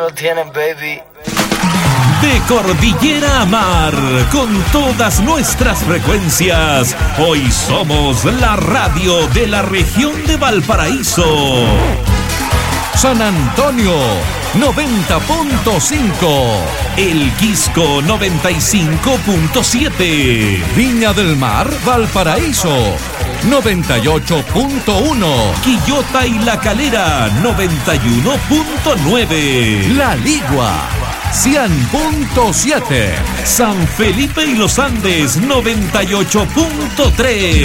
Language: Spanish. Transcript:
lo tienen, baby. De cordillera a mar, con todas nuestras frecuencias, hoy somos la radio de la región de Valparaíso. San Antonio 90.5, El Quisco 95.7, Viña del Mar, Valparaíso 98.1, Quillota y La Calera 91.9, La Ligua 100.7, San Felipe y los Andes 98.3,